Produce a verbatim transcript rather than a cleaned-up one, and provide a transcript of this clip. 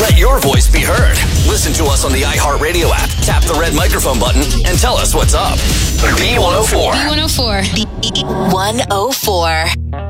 Let your voice be heard. Listen to us on the iHeartRadio app. Tap the red microphone button and tell us what's up. B one oh four. B one oh four. B one oh four.